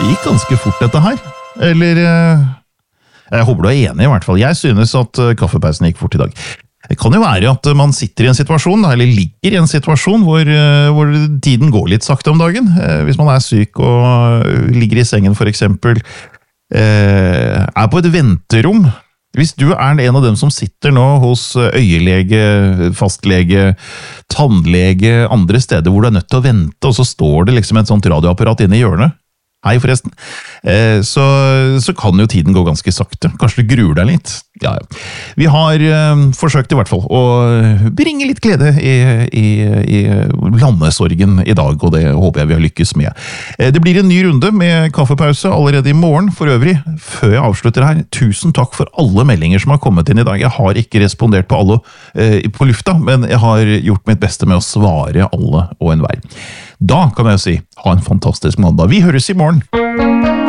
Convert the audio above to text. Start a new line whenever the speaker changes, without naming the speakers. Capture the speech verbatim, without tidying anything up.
gikk ganske fort dette her. Eller, jeg håper du er enig i hvert fall. Jeg synes at kaffepausen gikk fort i dag. Det kan jo være at man sitter i en situasjon, eller ligger i en situasjon hvor, hvor tiden går litt sakte om dagen. Hvis man er syk og ligger i sengen for eksempel, er på et venterom. Hvis du er en av dem som sitter nå hos øyelege, fastlege, tannlege, andre steder hvor du er nødt til å vente, og så står det liksom et sånt radioapparat inne i hjørnet, hei forresten, så, så kan jo tiden gå ganske sakte. Kanskje du gruer deg litt. Ja, ja. Vi har uh, forsøkt i hvert fall å bringe litt glede i, i, i landesorgen i dag, og det håper jeg vi har lykkes med. Det blir en ny runde med kaffepause allerede i morgen. For øvrig, før jeg avslutter her, tusen takk for alle meldinger som har kommet inn i dag. Jeg har ikke respondert på alle uh, på lufta, men jeg har gjort mitt beste med å svare alle og enhver. Da kan jeg si, ha en fantastisk mandag. Vi høres i morgen.